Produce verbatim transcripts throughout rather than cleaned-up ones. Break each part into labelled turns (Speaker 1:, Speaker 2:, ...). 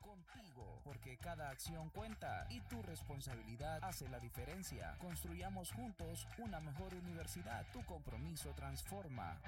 Speaker 1: contigo, porque cada acción cuenta y tu responsabilidad hace la diferencia. Construyamos juntos una mejor universidad. Tu compromiso transforma.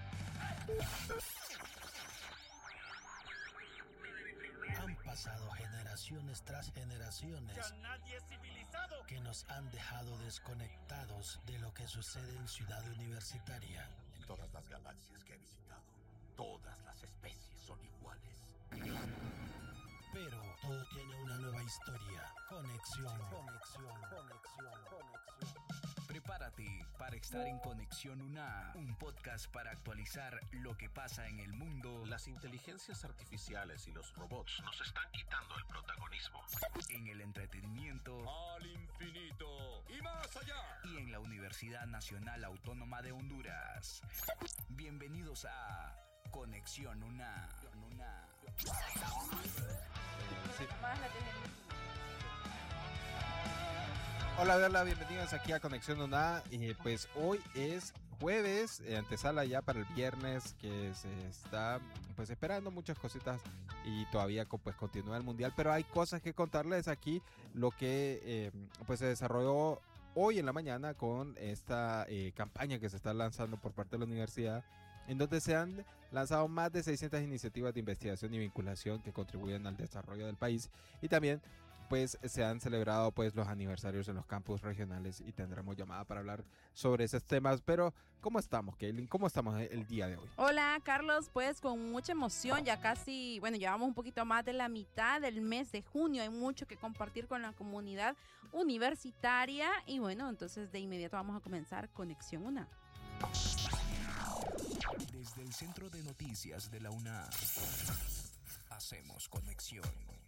Speaker 2: Han pasado generaciones tras generaciones
Speaker 3: ¡Ya nadie es civilizado!
Speaker 2: que nos han dejado desconectados de lo que sucede en Ciudad Universitaria.
Speaker 4: En todas las galaxias que he visitado, todas las especies son iguales.
Speaker 2: Pero todo tiene una nueva historia. Conexión, conexión, conexión, conexión.
Speaker 1: Prepárate para estar en Conexión UNA, un podcast para actualizar lo que pasa en el mundo.
Speaker 5: Las inteligencias artificiales y los robots nos están quitando el protagonismo.
Speaker 1: En el entretenimiento.
Speaker 3: ¡Al infinito y más allá!
Speaker 1: Y en la Universidad Nacional Autónoma de Honduras. Bienvenidos a Conexión UNA. UNA.
Speaker 6: Sí.
Speaker 7: Hola, hola, bienvenidos aquí a Conexión UNA. Eh, pues hoy es jueves, eh, antesala ya para el viernes, que se está pues esperando muchas cositas y todavía pues continúa el mundial, pero hay cosas que contarles aquí. Lo que eh, pues se desarrolló hoy en la mañana con esta eh, campaña que se está lanzando por parte de la universidad, en donde se han lanzado más de seiscientas iniciativas de investigación y vinculación que contribuyen al desarrollo del país, y también pues se han celebrado pues los aniversarios en los campus regionales y tendremos llamada para hablar sobre esos temas. Pero ¿cómo estamos, Kaylin? ¿Cómo estamos el día de hoy?
Speaker 6: Hola, Carlos, pues con mucha emoción, ya casi, bueno, llevamos un poquito más de la mitad del mes de junio, hay mucho que compartir con la comunidad universitaria y bueno, entonces de inmediato vamos a comenzar Conexión UNA.
Speaker 1: Desde el Centro de Noticias de la UNA, hacemos conexión.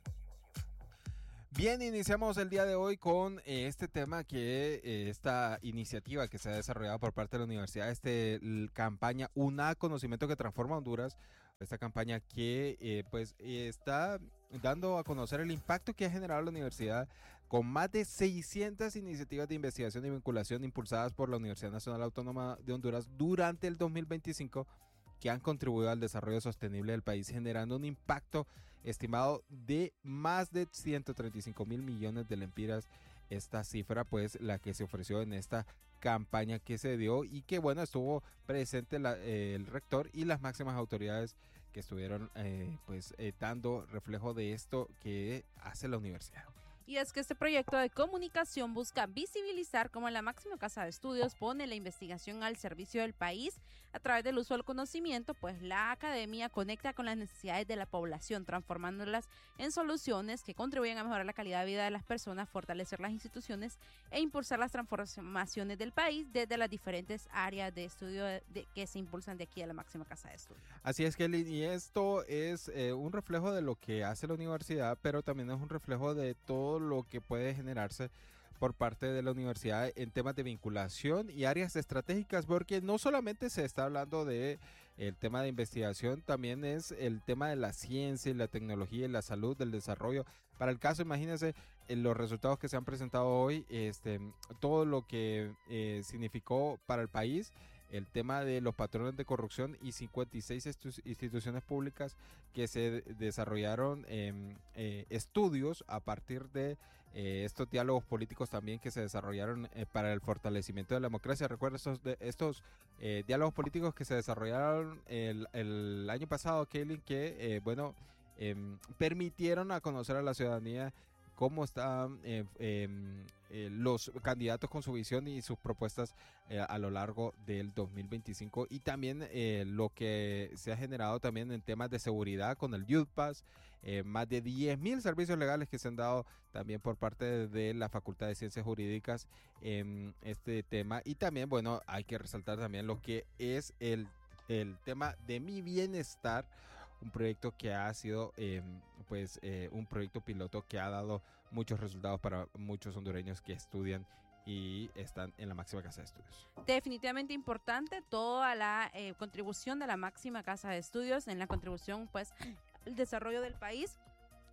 Speaker 7: Bien, iniciamos el día de hoy con eh, este tema que eh, esta iniciativa que se ha desarrollado por parte de la universidad, este campaña UNA, Conocimiento que Transforma Honduras, esta campaña que eh, pues eh, está dando a conocer el impacto que ha generado la universidad con más de seiscientas iniciativas de investigación y vinculación impulsadas por la Universidad Nacional Autónoma de Honduras durante el dos mil veinticinco, que han contribuido al desarrollo sostenible del país, generando un impacto estimado de más de ciento treinta y cinco mil millones de lempiras. Esta cifra, pues, la que se ofreció en esta campaña que se dio y que, bueno, estuvo presente la, eh, el rector y las máximas autoridades que estuvieron, eh, pues, eh, dando reflejo de esto que hace la universidad.
Speaker 6: Y es que este proyecto de comunicación busca visibilizar cómo la máxima casa de estudios pone la investigación al servicio del país a través del uso del conocimiento, pues la academia conecta con las necesidades de la población, transformándolas en soluciones que contribuyen a mejorar la calidad de vida de las personas, fortalecer las instituciones e impulsar las transformaciones del país desde las diferentes áreas de estudio de, de, que se impulsan de aquí a la máxima casa de estudios.
Speaker 7: Así es, Kelly, y esto es eh, un reflejo de lo que hace la universidad, pero también es un reflejo de todo lo que puede generarse por parte de la universidad en temas de vinculación y áreas estratégicas, porque no solamente se está hablando de el tema de investigación, también es el tema de la ciencia y la tecnología y la salud, del desarrollo. Para el caso, imagínense en los resultados que se han presentado hoy, este, todo lo que eh, significó para el país el tema de los patrones de corrupción y cincuenta y seis instituciones públicas que se desarrollaron eh, eh, estudios a partir de eh, estos diálogos políticos también que se desarrollaron eh, para el fortalecimiento de la democracia. Recuerda estos, de, estos eh, diálogos políticos que se desarrollaron el, el año pasado, Kaylin, que eh, bueno, eh, permitieron a conocer a la ciudadanía cómo están eh, eh, eh, los candidatos con su visión y sus propuestas eh, a lo largo del dos mil veinticinco, y también eh, lo que se ha generado también en temas de seguridad con el Youth Pass, eh, más de diez mil servicios legales que se han dado también por parte de la Facultad de Ciencias Jurídicas en este tema. Y también, bueno, hay que resaltar también lo que es el el tema de Mi Bienestar, un proyecto que ha sido eh, pues eh, un proyecto piloto que ha dado muchos resultados para muchos hondureños que estudian y están en la máxima casa de estudios.
Speaker 6: Definitivamente importante toda la eh, contribución de la máxima casa de estudios en la contribución pues al desarrollo del país.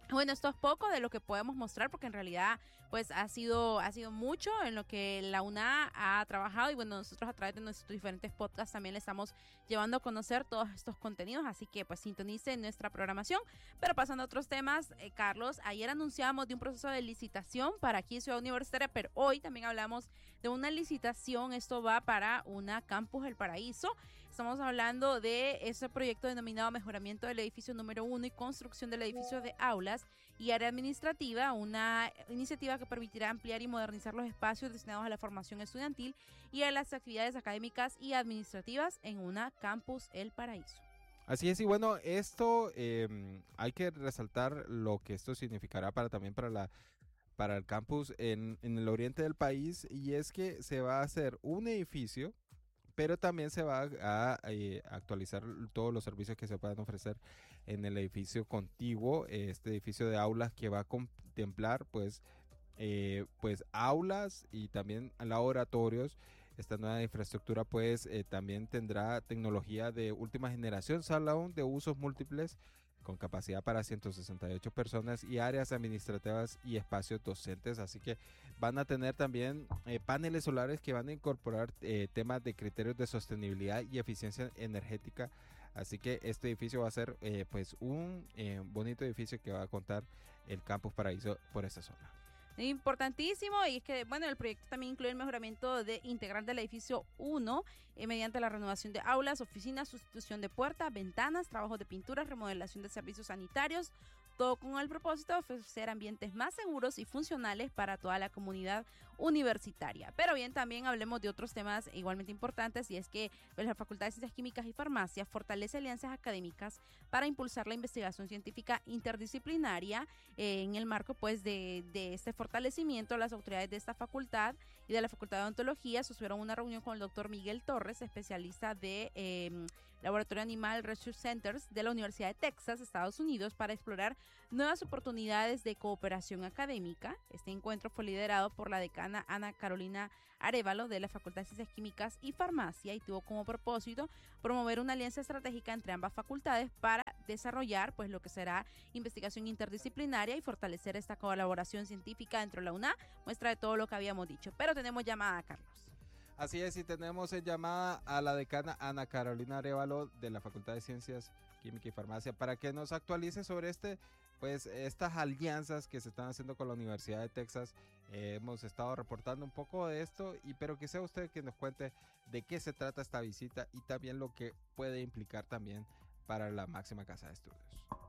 Speaker 6: Bueno, esto es poco de lo que podemos mostrar porque en realidad pues ha sido, ha sido mucho en lo que la U N A ha trabajado y bueno, nosotros a través de nuestros diferentes podcasts también le estamos llevando a conocer todos estos contenidos, así que pues sintonice nuestra programación. Pero pasando a otros temas, eh, Carlos, ayer anunciamos de un proceso de licitación para aquí en Ciudad Universitaria, pero hoy también hablamos de una licitación, esto va para una Campus El Paraíso. Estamos hablando de ese proyecto denominado Mejoramiento del Edificio número uno y construcción del edificio de aulas y área administrativa, una iniciativa que permitirá ampliar y modernizar los espacios destinados a la formación estudiantil y a las actividades académicas y administrativas en una Campus El Paraíso.
Speaker 7: Así es, y bueno, esto eh, hay que resaltar lo que esto significará para también para la para el campus en, en el oriente del país, y es que se va a hacer un edificio, pero también se va a, a, eh, actualizar todos los servicios que se puedan ofrecer en el edificio contiguo, este edificio de aulas que va a contemplar pues, eh, pues aulas y también laboratorios. Esta nueva infraestructura pues eh, también tendrá tecnología de última generación, salón de usos múltiples con capacidad para ciento sesenta y ocho personas y áreas administrativas y espacios docentes, así que van a tener también eh, paneles solares que van a incorporar eh, temas de criterios de sostenibilidad y eficiencia energética, así que este edificio va a ser eh, pues un eh, bonito edificio que va a contar el Campus Paraíso por esta zona.
Speaker 6: Importantísimo, y es que, bueno, el proyecto también incluye el mejoramiento de integral del edificio uno eh, mediante la renovación de aulas, oficinas, sustitución de puertas, ventanas, trabajos de pintura, remodelación de servicios sanitarios, todo con el propósito de ofrecer ambientes más seguros y funcionales para toda la comunidad universitaria. Pero bien, también hablemos de otros temas igualmente importantes, y es que pues, la Facultad de Ciencias Químicas y Farmacia fortalece alianzas académicas para impulsar la investigación científica interdisciplinaria. Eh, en el marco pues de, de este fortalecimiento, las autoridades de esta facultad y de la Facultad de Odontología sostuvieron una reunión con el doctor Miguel Torres, especialista de eh, Laboratorio Animal Research Centers de la Universidad de Texas, Estados Unidos, para explorar nuevas oportunidades de cooperación académica. Este encuentro fue liderado por la decana Ana Carolina Arévalo de la Facultad de Ciencias Químicas y Farmacia y tuvo como propósito promover una alianza estratégica entre ambas facultades para desarrollar pues lo que será investigación interdisciplinaria y fortalecer esta colaboración científica dentro de la U N A, muestra de todo lo que habíamos dicho. Pero tenemos llamada, Carlos.
Speaker 7: Así es, y tenemos en llamada a la decana Ana Carolina Arévalo de la Facultad de Ciencias Química y Farmacia para que nos actualice sobre este, pues, estas alianzas que se están haciendo con la Universidad de Texas. Eh, hemos estado reportando un poco de esto, y pero que sea usted quien nos cuente de qué se trata esta visita y también lo que puede implicar también para la máxima casa de estudios.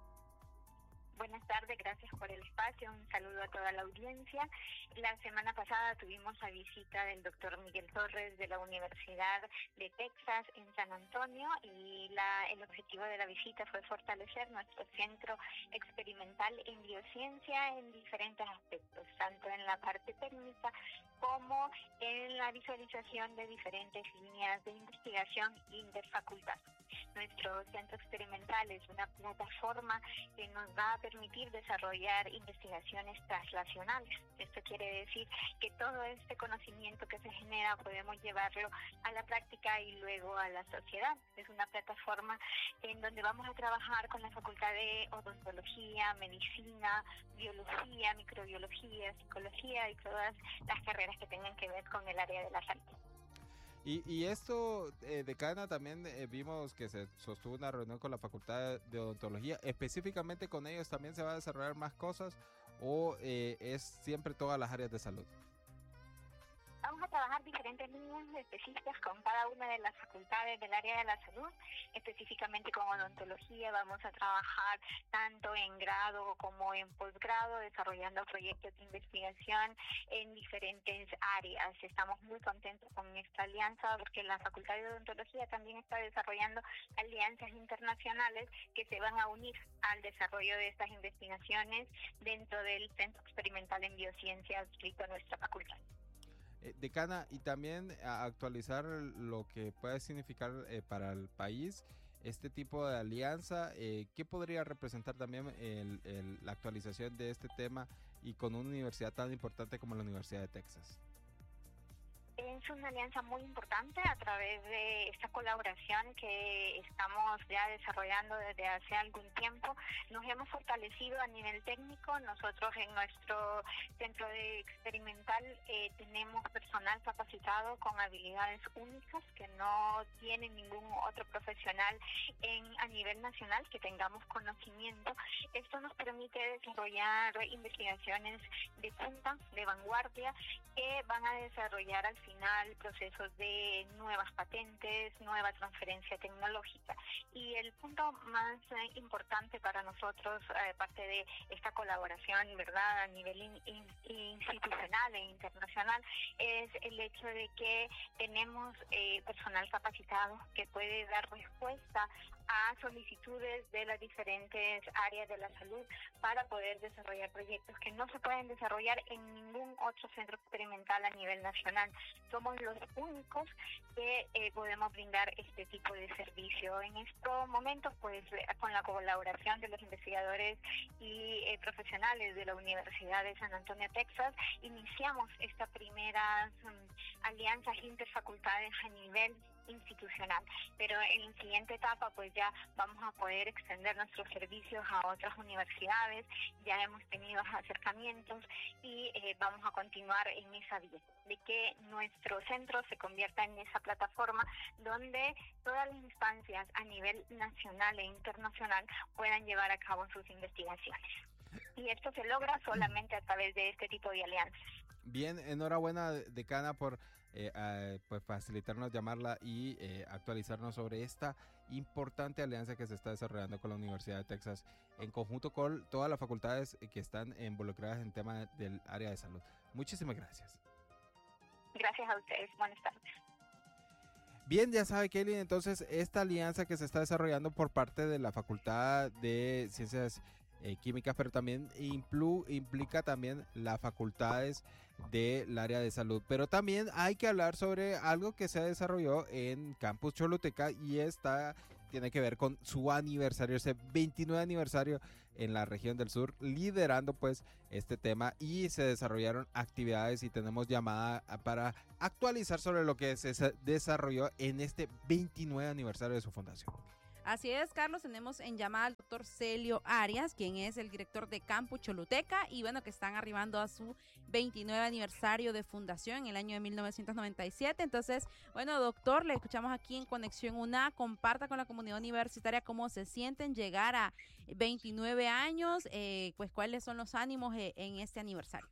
Speaker 8: Buenas tardes, gracias por el espacio, un saludo a toda la audiencia. La semana pasada tuvimos la visita del doctor Miguel Torres de la Universidad de Texas en San Antonio, y la, el objetivo de la visita fue fortalecer nuestro centro experimental en biociencia en diferentes aspectos, tanto en la parte técnica como en la visualización de diferentes líneas de investigación interfacultad. Nuestro centro experimental es una plataforma que nos va a permitir desarrollar investigaciones translacionales. Esto quiere decir que todo este conocimiento que se genera podemos llevarlo a la práctica y luego a la sociedad. Es una plataforma en donde vamos a trabajar con la Facultad de Odontología, Medicina, Biología, Microbiología, Psicología y todas las carreras que tengan que ver con el área de la salud.
Speaker 7: Y, y esto, eh, decana, también eh, vimos que se sostuvo una reunión con la Facultad de Odontología. ¿Específicamente con ellos también se va a desarrollar más cosas o eh, es siempre todas las áreas de salud?
Speaker 8: Vamos a trabajar diferentes líneas específicas con cada una de las facultades del área de la salud. Específicamente con odontología vamos a trabajar tanto en grado como en posgrado, desarrollando proyectos de investigación en diferentes áreas. Estamos muy contentos con esta alianza porque la Facultad de Odontología también está desarrollando alianzas internacionales que se van a unir al desarrollo de estas investigaciones dentro del Centro Experimental en Biociencia adscrito a nuestra facultad.
Speaker 7: Eh, decana, y también a actualizar lo que puede significar eh, para el país este tipo de alianza, eh, ¿qué podría representar también el, el, la actualización de este tema y con una universidad tan importante como la Universidad de Texas?
Speaker 8: Es una alianza muy importante a través de esta colaboración que estamos ya desarrollando desde hace algún tiempo. Nos hemos fortalecido a nivel técnico. Nosotros en nuestro centro de experimental eh, tenemos personal capacitado con habilidades únicas que no tiene ningún otro profesional en, a nivel nacional que tengamos conocimiento. Esto nos permite desarrollar investigaciones de punta, de vanguardia, que van a desarrollar al final procesos de nuevas patentes, nueva transferencia tecnológica. Y el punto más eh, importante para nosotros, eh, parte de esta colaboración, ¿verdad?, a nivel in, in, institucional e internacional, es el hecho de que tenemos eh, personal capacitado que puede dar respuesta a solicitudes de las diferentes áreas de la salud para poder desarrollar proyectos que no se pueden desarrollar en ningún otro centro experimental a nivel nacional. Somos los únicos que eh, podemos brindar este tipo de servicio. En estos momentos, pues, con la colaboración de los investigadores y eh, profesionales de la Universidad de San Antonio, Texas, iniciamos estas primeras um, alianzas interfacultades a nivel institucional, pero en la siguiente etapa pues ya vamos a poder extender nuestros servicios a otras universidades. Ya hemos tenido acercamientos y eh, vamos a continuar en esa vía, de que nuestro centro se convierta en esa plataforma donde todas las instancias a nivel nacional e internacional puedan llevar a cabo sus investigaciones. Y esto se logra solamente a través de este tipo de alianzas.
Speaker 7: Bien, enhorabuena, decana, por eh, eh, pues facilitarnos, llamarla y eh, actualizarnos sobre esta importante alianza que se está desarrollando con la Universidad de Texas en conjunto con todas las facultades que están involucradas en tema del área de salud. Muchísimas gracias.
Speaker 8: Gracias a ustedes. Buenas tardes.
Speaker 7: Bien, ya sabe, Kelly, entonces esta alianza que se está desarrollando por parte de la Facultad de Ciencias eh, Químicas, pero también implu, implica también las facultades del área de salud. Pero también hay que hablar sobre algo que se desarrolló en Campus Choluteca y esta tiene que ver con su aniversario, ese veintinueve aniversario en la región del sur, liderando pues este tema, y se desarrollaron actividades y tenemos llamada para actualizar sobre lo que se desarrolló en este veintinueve aniversario de su fundación.
Speaker 6: Así es, Carlos, tenemos en llamada al doctor Celio Arias, quien es el director de Campus Choluteca, y bueno, que están arribando a su veintinueve aniversario de fundación en el año de mil novecientos noventa y siete. Entonces, bueno, doctor, le escuchamos aquí en Conexión U N A. Comparta con la comunidad universitaria cómo se sienten llegar a veintinueve años, eh, pues cuáles son los ánimos eh, en este aniversario.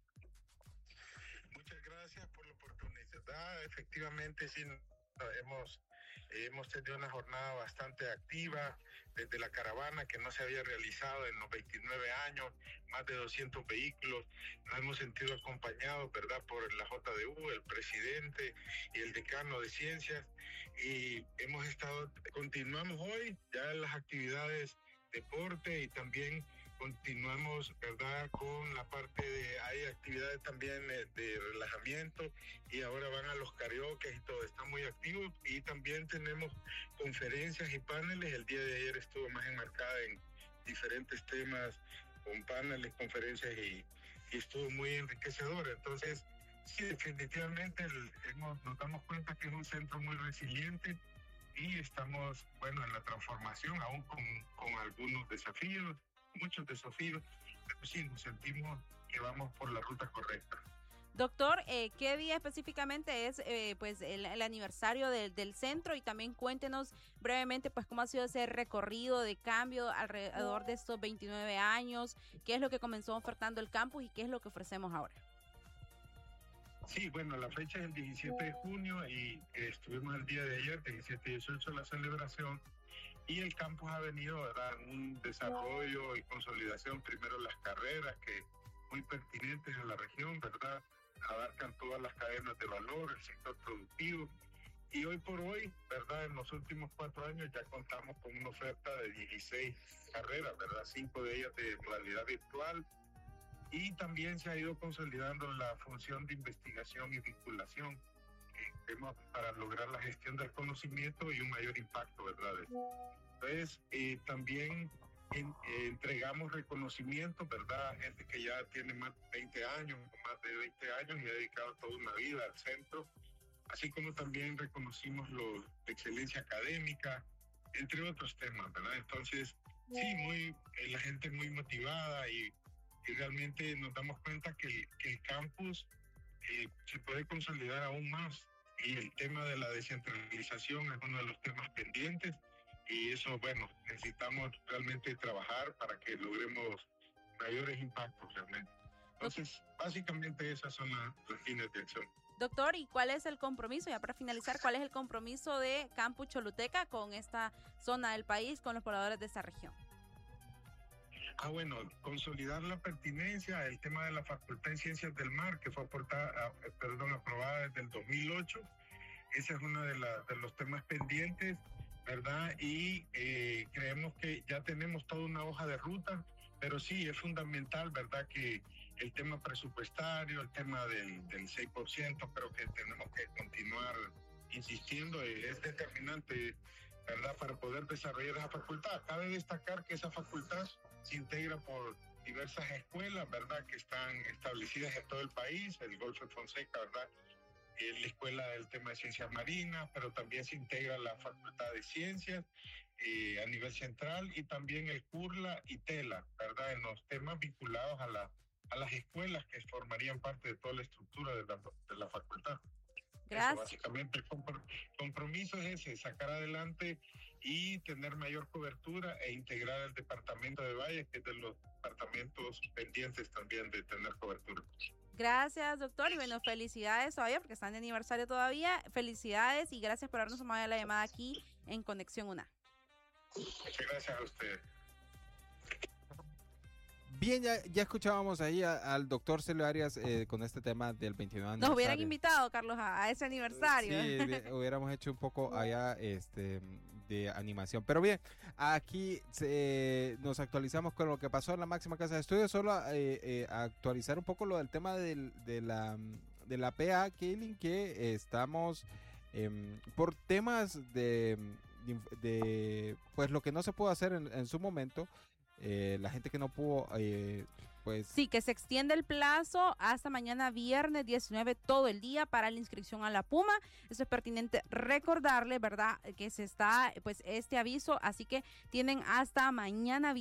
Speaker 9: Muchas gracias por la oportunidad. Efectivamente, sí, hemos... Hemos tenido una jornada bastante activa desde la caravana que no se había realizado en los veintinueve años, más de doscientos vehículos. Nos hemos sentido acompañados, ¿verdad?, por la J D U, el presidente y el decano de ciencias. Y hemos estado, continuamos hoy ya en las actividades deporte y también continuamos, ¿verdad?, con la parte de, hay actividades también de relajamiento y ahora van a los karaoke y todo, está muy activo. Y también tenemos conferencias y paneles. El día de ayer estuvo más enmarcada en diferentes temas con paneles, conferencias y, y estuvo muy enriquecedor. Entonces, sí, definitivamente el, hemos, nos damos cuenta que es un centro muy resiliente y estamos, bueno, en la transformación, aún con, con algunos desafíos, muchos desafíos, pero sí nos sentimos que vamos por la ruta correcta.
Speaker 6: Doctor, eh, ¿qué día específicamente es eh, pues el, el aniversario del, del centro? Y también cuéntenos brevemente pues cómo ha sido ese recorrido de cambio alrededor de estos veintinueve años, qué es lo que comenzó ofertando el campus y qué es lo que ofrecemos ahora.
Speaker 9: Sí, bueno, la fecha es el diecisiete de junio y eh, estuvimos el día de ayer, diecisiete y dieciocho, la celebración. Y el campus ha venido a dar un desarrollo y consolidación, primero las carreras que muy pertinentes en la región, ¿verdad? Abarcan todas las cadenas de valor, el sector productivo. Y hoy por hoy, ¿verdad?, en los últimos cuatro años ya contamos con una oferta de dieciséis carreras, ¿verdad? Cinco de ellas de modalidad virtual. Y también se ha ido consolidando la función de investigación y vinculación para lograr la gestión del conocimiento y un mayor impacto, ¿verdad? Entonces, eh, también en, eh, entregamos reconocimiento, ¿verdad? Gente que ya tiene más de veinte años, más de veinte años y ha dedicado toda una vida al centro. así como también reconocimos los de excelencia académica, entre otros temas, ¿verdad? Entonces, sí, muy, eh, la gente muy motivada y, y realmente nos damos cuenta que el, que el campus eh, se puede consolidar aún más, y el tema de la descentralización es uno de los temas pendientes, y eso, bueno, necesitamos realmente trabajar para que logremos mayores impactos realmente. Entonces, básicamente esas son las, las líneas de acción.
Speaker 6: Doctor, ¿y cuál es el compromiso? Ya para finalizar, ¿cuál es el compromiso de Campus Choluteca con esta zona del país, con los pobladores de esta región?
Speaker 9: Ah, bueno, consolidar la pertinencia, el tema de la Facultad en Ciencias del Mar, que fue aportada, perdón, aprobada desde el dos mil ocho. Ese es uno de, la, de los temas pendientes, ¿verdad? Y eh, creemos que ya tenemos toda una hoja de ruta, pero sí es fundamental, ¿verdad?, que el tema presupuestario, el tema del, del seis por ciento, creo que tenemos que continuar insistiendo, es determinante, ¿verdad?, para poder desarrollar esa facultad. Cabe destacar que esa facultad se integra por diversas escuelas, ¿verdad?, que están establecidas en todo el país, el Golfo de Fonseca, ¿verdad?, la escuela del tema de ciencias marinas, pero también se integra la Facultad de Ciencias eh, a nivel central, y también el CURLA y TELA, ¿verdad?, en los temas vinculados a, la, a las escuelas que formarían parte de toda la estructura de la, de la facultad.
Speaker 6: Gracias.
Speaker 9: Eso, básicamente el compromiso es ese, sacar adelante y tener mayor cobertura e integrar el departamento de Valles, que es de los departamentos pendientes también de tener cobertura.
Speaker 6: Gracias, doctor, y bueno, felicidades todavía, porque están de aniversario todavía. Felicidades y gracias por habernos tomado la llamada aquí en Conexión UNA.
Speaker 9: Muchas gracias a usted.
Speaker 7: Bien, ya, ya escuchábamos ahí a, al doctor Celio Arias eh, con este tema del veintinueve aniversario.
Speaker 6: Nos hubieran invitado, Carlos, a, a ese aniversario.
Speaker 7: Sí, de, hubiéramos hecho un poco allá este, de animación. Pero bien, aquí se, nos actualizamos con lo que pasó en la máxima casa de estudios. Solo eh, eh, actualizar un poco lo del tema del, de, la, de la P A, Kaylin, que estamos eh, por temas de, de, pues lo que no se pudo hacer en, en su momento. Eh, la gente que no pudo, eh, pues...
Speaker 6: Sí, que se extiende el plazo hasta mañana viernes diecinueve todo el día para la inscripción a la Puma. Eso es pertinente recordarle, ¿verdad?, que se está, pues, este aviso, así que tienen hasta mañana viernes.